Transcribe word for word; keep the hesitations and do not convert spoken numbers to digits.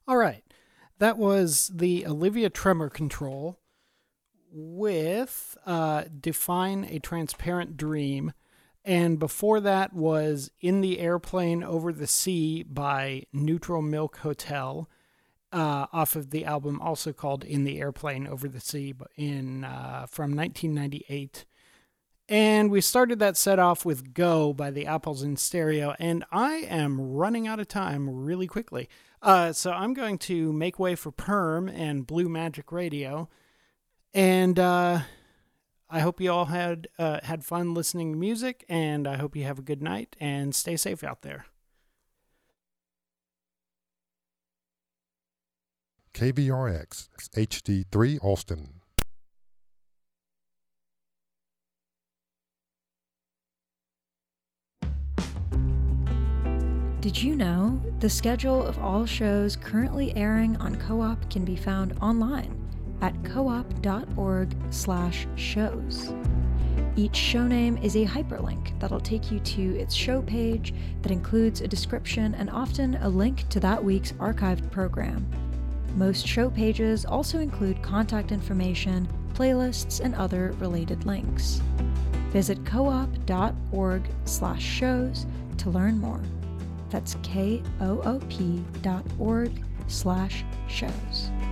All right. That was the Olivia Tremor Control with uh, Define a Transparent Dream. And before that was In the Airplane Over the Sea by Neutral Milk Hotel, uh, off of the album also called In the Airplane Over the Sea in uh, from nineteen ninety-eight. And we started that set off with Go by the Apples in Stereo, and I am running out of time really quickly. Uh, so I'm going to make way for Perm and Blue Magic Radio, and uh, I hope you all had uh, had fun listening to music, and I hope you have a good night, and stay safe out there. K B R X H D three Austin. Did you know the schedule of all shows currently airing on Co-op can be found online at coop.org slash shows. Each show name is a hyperlink that'll take you to its show page that includes a description and often a link to that week's archived program. Most show pages also include contact information, playlists, and other related links. Visit coop.org slash shows to learn more. That's K O O P dot org slash shows.